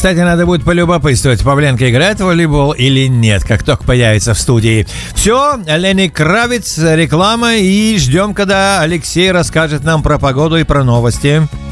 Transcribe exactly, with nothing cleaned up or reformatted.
Кстати, надо будет полюбопытствовать, Павленко играет в волейбол или нет, как только появится в студии. Все, Lenny Kravitz, реклама, и ждем, когда Алексей расскажет нам про погоду и про новости.